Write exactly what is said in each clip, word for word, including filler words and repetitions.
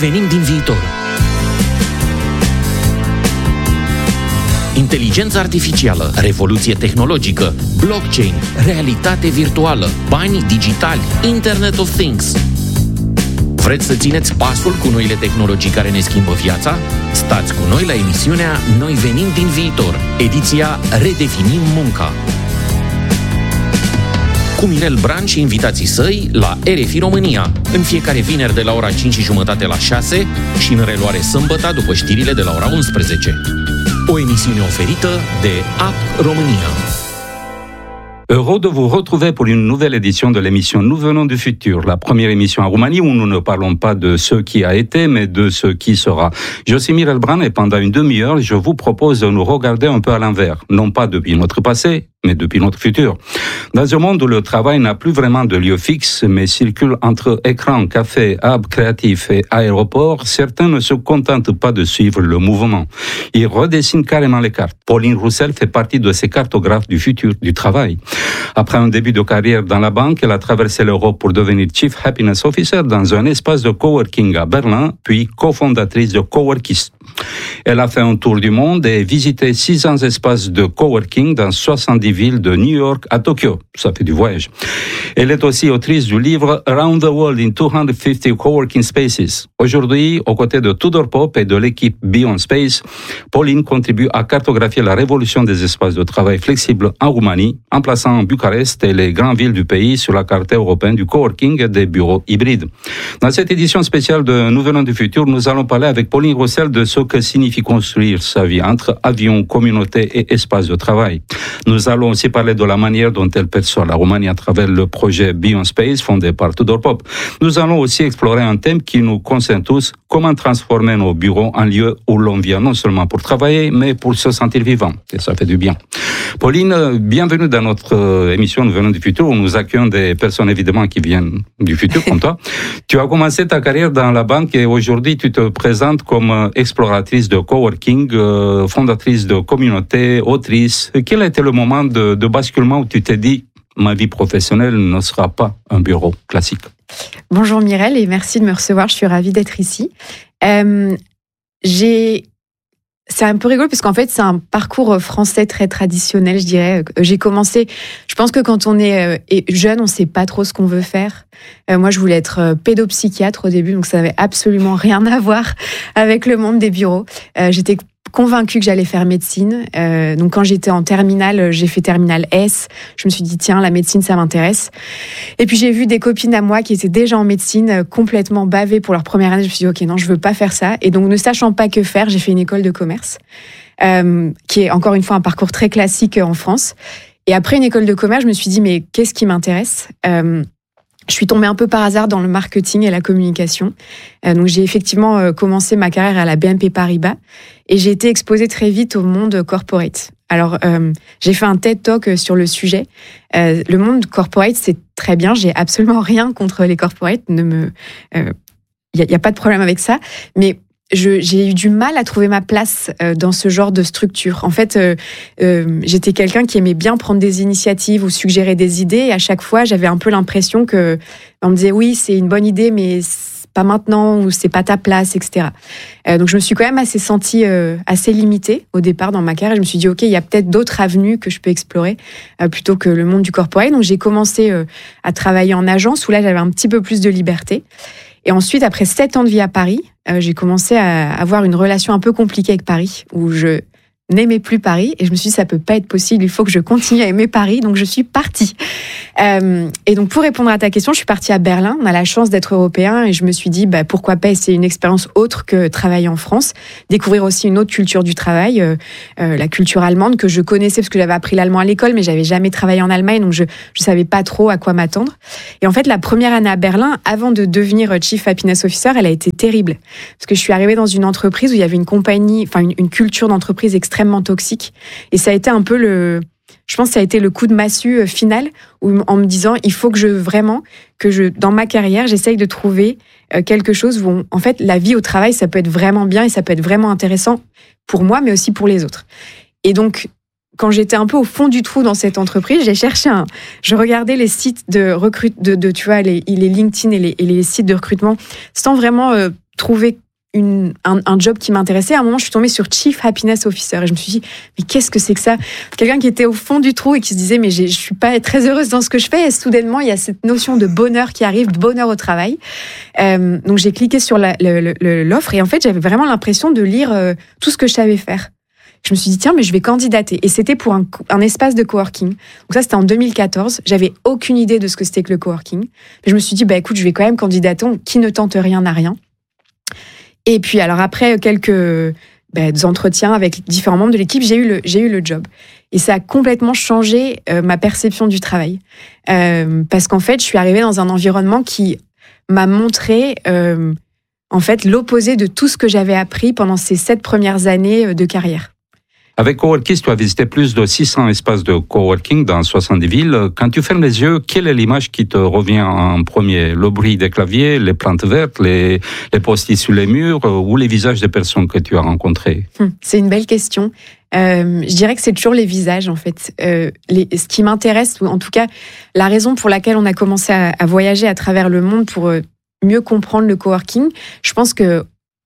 venim din viitor. Inteligență artificială, revoluție tehnologică, blockchain, realitate virtuală, bani digitali, Internet of Things. Vreți să țineți pasul cu noile tehnologii care ne schimbă viața? Stați cu noi la emisiunea Noi venim din viitor, ediția Redefinim munca. Cu Mirel Bran și invitații săi la R F I România, în fiecare vineri de la ora cinci și jumătate la șase și în reluare sâmbătă după știrile de la ora unsprezece. O emisiune oferită de A P România. Heureux de vous retrouver pour une nouvelle édition de l'émission Nous venons du futur, la première émission en Roumanie où nous ne parlons pas de ce qui a été, mais de ce qui sera. Je suis Mirel Bran et pendant une demi-heure, je vous propose de nous regarder un peu à l'envers, non pas depuis notre passé, mais depuis notre futur. Dans un monde où le travail n'a plus vraiment de lieu fixe, mais circule entre écrans, cafés, hubs créatifs et aéroports, certains ne se contentent pas de suivre le mouvement. Ils redessinent carrément les cartes. Pauline Roussel fait partie de ces cartographes du futur du travail. Après un début de carrière dans la banque, elle a traversé l'Europe pour devenir Chief Happiness Officer dans un espace de coworking à Berlin, puis cofondatrice de Coworkist. Elle a fait un tour du monde et visité six cents espaces de coworking dans soixante-dix villes de New York à Tokyo. Ça fait du voyage. Elle est aussi autrice du livre Around the World in two hundred fifty Coworking Spaces. Aujourd'hui, aux côtés de Tudor Pop et de l'équipe Beyond Space, Pauline contribue à cartographier la révolution des espaces de travail flexibles en Roumanie, en plaçant Bucarest et les grandes villes du pays sur la carte européenne du coworking et des bureaux hybrides. Dans cette édition spéciale de Nous venons du futur, nous allons parler avec Pauline Roussel de ce que signifie construire sa vie entre avions, communauté et espace de travail. Nous allons aussi parler de la manière dont elle perçoit la Roumanie à travers le projet Beyond Space fondé par Tudor Pop. Nous allons aussi explorer un thème qui nous concerne tous, comment transformer nos bureaux en lieux où l'on vient non seulement pour travailler, mais pour se sentir vivant. Et ça fait du bien. Pauline, bienvenue dans notre émission Nous venons du futur, où nous accueillons des personnes évidemment qui viennent du futur, comme toi. Tu as commencé ta carrière dans la banque et aujourd'hui tu te présentes comme exploratrice de coworking, euh, fondatrice de communauté, autrice. Quel a été le moment de, de basculement où tu t'es dit ma vie professionnelle ne sera pas un bureau classique? Bonjour Mirel et merci de me recevoir, je suis ravie d'être ici. Euh, j'ai... C'est un peu rigolo parce qu'en fait, c'est un parcours français très traditionnel, je dirais. J'ai commencé, je pense que quand on est jeune, on ne sait pas trop ce qu'on veut faire. Moi, je voulais être pédopsychiatre au début, donc ça n'avait absolument rien à voir avec le monde des bureaux. J'étais convaincue que j'allais faire médecine. Euh, donc quand j'étais en terminale, j'ai fait terminale S. Je me suis dit, tiens, la médecine, ça m'intéresse. Et puis j'ai vu des copines à moi qui étaient déjà en médecine, complètement bavées pour leur première année. Je me suis dit, ok, non, je veux pas faire ça. Et donc ne sachant pas que faire, j'ai fait une école de commerce, euh, qui est encore une fois un parcours très classique en France. Et après une école de commerce, je me suis dit, mais qu'est-ce qui m'intéresse ? euh, Je suis tombée un peu par hasard dans le marketing et la communication. Euh, donc j'ai effectivement euh, commencé ma carrière à la B N P Paribas et j'ai été exposée très vite au monde corporate. Alors euh, j'ai fait un TED Talk sur le sujet. Euh, le monde corporate, c'est très bien. J'ai absolument rien contre les corporates. Ne me, euh, y a, y a pas de problème avec ça. Mais Je, j'ai eu du mal à trouver ma place euh, dans ce genre de structure. En fait, euh, euh, j'étais quelqu'un qui aimait bien prendre des initiatives ou suggérer des idées. Et à chaque fois, j'avais un peu l'impression que on me disait oui, c'est une bonne idée, mais c'est pas maintenant ou c'est pas ta place, et cetera. Euh, donc, je me suis quand même assez sentie euh, assez limitée au départ dans ma carrière. Je me suis dit ok, il y a peut-être d'autres avenues que je peux explorer euh, plutôt que le monde du corporate. Donc, j'ai commencé euh, à travailler en agence où là, j'avais un petit peu plus de liberté. Et ensuite, après sept ans de vie à Paris, euh, j'ai commencé à avoir une relation un peu compliquée avec Paris, où je n'aimais plus Paris. Et je me suis dit, ça peut pas être possible, il faut que je continue à aimer Paris. Donc, je suis partie. Euh, et donc, pour répondre à ta question, je suis partie à Berlin. On a la chance d'être européen. Et je me suis dit, bah, pourquoi pas essayer une expérience autre que travailler en France. Découvrir aussi une autre culture du travail, euh, euh, la culture allemande, que je connaissais parce que j'avais appris l'allemand à l'école, mais j'avais jamais travaillé en Allemagne. Donc, je je savais pas trop à quoi m'attendre. Et en fait, la première année à Berlin, avant de devenir Chief Happiness Officer, elle a été terrible. Parce que je suis arrivée dans une entreprise où il y avait une compagnie, enfin, une, une culture d'entreprise extrêmement toxique. Et ça a été un peu le, je pense que ça a été le coup de massue final, où, en me disant, il faut que je, vraiment, que je, dans ma carrière, j'essaye de trouver quelque chose où, on, en fait, la vie au travail, ça peut être vraiment bien et ça peut être vraiment intéressant pour moi, mais aussi pour les autres. Et donc, quand j'étais un peu au fond du trou dans cette entreprise, j'ai cherché un, je regardais les sites de recrute, de, de tu vois, les, les LinkedIn et les, et les sites de recrutement, sans vraiment euh, trouver Une, un, un job qui m'intéressait. À un moment, je suis tombée sur Chief Happiness Officer et je me suis dit, mais qu'est-ce que c'est que ça? Quelqu'un qui était au fond du trou et qui se disait, mais je suis pas très heureuse dans ce que je fais. Et soudainement, il y a cette notion de bonheur qui arrive, de bonheur au travail. Euh, donc, j'ai cliqué sur la, le, le, l'offre et en fait, j'avais vraiment l'impression de lire euh, tout ce que je savais faire. Je me suis dit, tiens, mais je vais candidater. Et c'était pour un, un espace de coworking. Donc ça, c'était en deux mille quatorze. J'avais aucune idée de ce que c'était que le coworking. Mais je me suis dit, bah écoute, je vais quand même candidater. Qui ne tente rien n'a rien. Et puis, alors après quelques ben, entretiens avec différents membres de l'équipe, j'ai eu le, j'ai eu le job. Et ça a complètement changé euh, ma perception du travail. Euh, parce qu'en fait, je suis arrivée dans un environnement qui m'a montré, euh, en fait, l'opposé de tout ce que j'avais appris pendant ces sept premières années de carrière. Avec Coworkist, tu as visité plus de six cents espaces de coworking dans soixante-dix villes. Quand tu fermes les yeux, quelle est l'image qui te revient en premier? Le bruit des claviers, les plantes vertes, les, les post-it sur les murs ou les visages des personnes que tu as rencontrées? C'est une belle question. Euh, je dirais que c'est toujours les visages, en fait. Euh, les, ce qui m'intéresse, ou en tout cas, la raison pour laquelle on a commencé à, à voyager à travers le monde pour euh, mieux comprendre le coworking, je pense que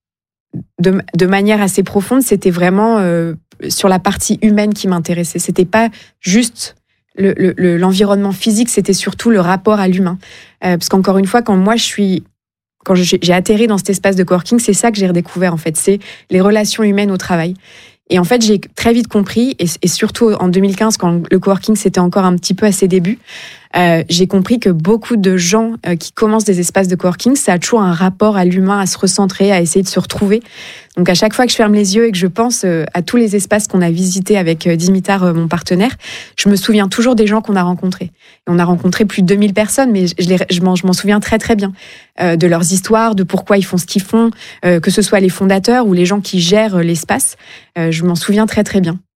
de, de manière assez profonde, c'était vraiment euh, sur la partie humaine qui m'intéressait. C'était pas juste le, le, l'environnement physique, c'était surtout le rapport à l'humain. Euh, parce qu'encore une fois, quand moi je suis, quand j'ai, j'ai atterri dans cet espace de coworking, c'est ça que j'ai redécouvert en fait, c'est les relations humaines au travail. Et en fait, j'ai très vite compris, et, et surtout en deux mille quinze, quand le coworking c'était encore un petit peu à ses débuts, euh, j'ai compris que beaucoup de gens euh, qui commencent des espaces de coworking, ça a toujours un rapport à l'humain, à se recentrer, à essayer de se retrouver. Donc à chaque fois que je ferme les yeux et que je pense euh, à tous les espaces qu'on a visités avec euh, Dimitar, euh, mon partenaire, je me souviens toujours des gens qu'on a rencontrés. Et on a rencontré plus de deux mille personnes, mais je, les, je, m'en, je m'en souviens très très bien euh, de leurs histoires, de pourquoi ils font ce qu'ils font, euh, que ce soit les fondateurs ou les gens qui gèrent l'espace. Euh, je m'en souviens très très bien.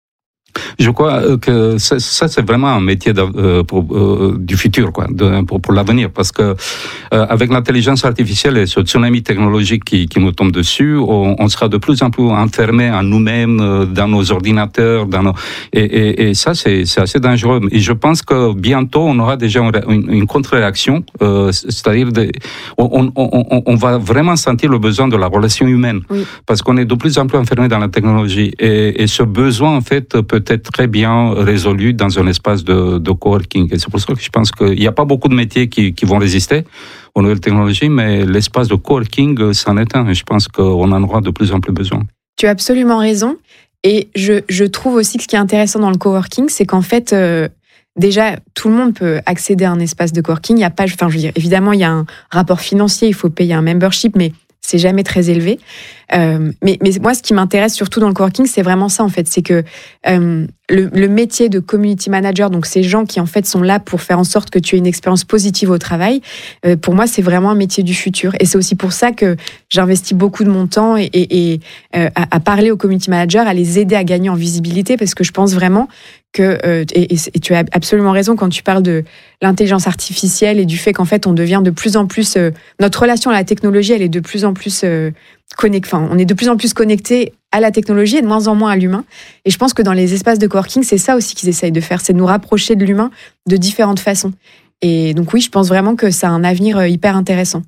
Je crois que ça, ça c'est vraiment un métier de, euh, pour, euh, du futur, quoi, de, pour, pour l'avenir, parce que euh, avec l'intelligence artificielle et ce tsunami technologique qui, qui nous tombe dessus, on, on sera de plus en plus enfermés en nous-mêmes, euh, dans nos ordinateurs, dans nos... et, et, et ça c'est, c'est assez dangereux. Et je pense que bientôt on aura déjà une, une contre-réaction, euh, c'est-à-dire de, on, on, on, on va vraiment sentir le besoin de la relation humaine, oui. Parce qu'on est de plus en plus enfermés dans la technologie, et, et ce besoin en fait peut être très bien résolu dans un espace de, de coworking. Et c'est pour ça que je pense qu'il n'y a pas beaucoup de métiers qui, qui vont résister aux nouvelles technologies, mais l'espace de coworking, c'en est un. Et je pense qu'on en aura de plus en plus besoin. Tu as absolument raison. Et je, je trouve aussi que ce qui est intéressant dans le coworking, c'est qu'en fait, euh, déjà, tout le monde peut accéder à un espace de coworking. Il y a pas, enfin, je veux dire, évidemment, il y a un rapport financier, il faut payer un membership, mais c'est jamais très élevé. Euh, mais, mais moi, ce qui m'intéresse surtout dans le coworking, c'est vraiment ça, en fait. C'est que euh, le, le métier de community manager, donc ces gens qui, en fait, sont là pour faire en sorte que tu aies une expérience positive au travail, euh, pour moi, c'est vraiment un métier du futur. Et c'est aussi pour ça que j'investis beaucoup de mon temps et, et, et euh, à, à parler aux community managers, à les aider à gagner en visibilité, parce que je pense vraiment que, euh, et, et tu as absolument raison quand tu parles de l'intelligence artificielle et du fait qu'en fait, on devient de plus en plus... Euh, notre relation à la technologie, elle est de plus en plus... Euh, connecté, enfin, on est de plus en plus connecté à la technologie et de moins en moins à l'humain. Et je pense que dans les espaces de coworking, c'est ça aussi qu'ils essayent de faire, c'est de nous rapprocher de l'humain de différentes façons. Et donc oui, je pense vraiment que ça a un avenir hyper intéressant.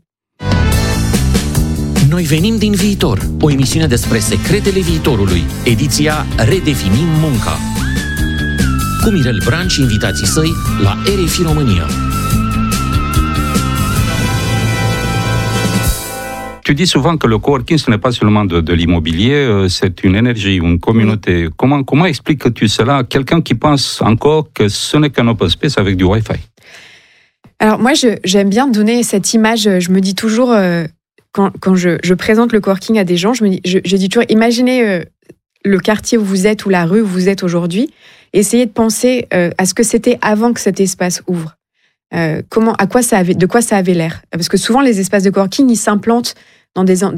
Noi venim din viitor, o emisiune despre secretele viitorului, ediția Redefinim munca. Cu Mirel Bran și invitații săi la R F I România. Tu dis souvent que le coworking, ce n'est pas seulement de, de l'immobilier, c'est une énergie, une communauté. Comment, comment expliques-tu cela à quelqu'un qui pense encore que ce n'est qu'un open space avec du Wi-Fi? Alors moi, je, j'aime bien donner cette image. Je me dis toujours, euh, quand, quand je, je présente le coworking à des gens, je, me dis, je, je dis toujours, imaginez euh, le quartier où vous êtes ou la rue où vous êtes aujourd'hui. Essayez de penser euh, à ce que c'était avant que cet espace ouvre. Euh, comment, à quoi ça avait, de quoi ça avait l'air? Parce que souvent, les espaces de coworking, ils s'implantent dans des, dans